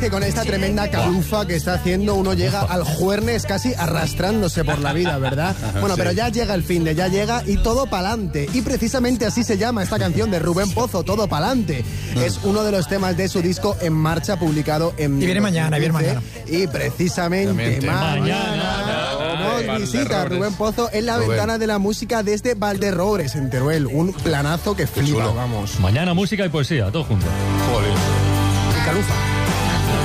que con esta tremenda calufa que está haciendo uno llega al juernes casi arrastrándose por la vida, ¿verdad? Bueno, pero ya llega el fin de, ya llega y todo pa'lante. Y precisamente así se llama esta canción de Rubén Pozo, Todo pa'lante. Es uno de los temas de su disco En Marcha, publicado en... Y viene mañana. Y precisamente mañana nos visita Rubén Pozo en la ventana de la música desde Valderrobres, en Teruel. Un planazo que flipa, vamos. Mañana música y poesía, todo junto. Y calufa.